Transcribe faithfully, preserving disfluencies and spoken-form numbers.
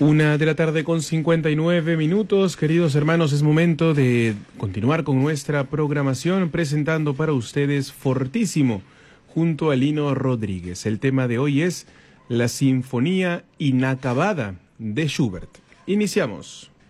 Una de la tarde con cincuenta y nueve minutos, queridos hermanos, es momento de continuar con nuestra programación presentando para ustedes Fortísimo junto a Lino Rodríguez. El tema de hoy es la Sinfonía Inacabada de Schubert. Iniciamos.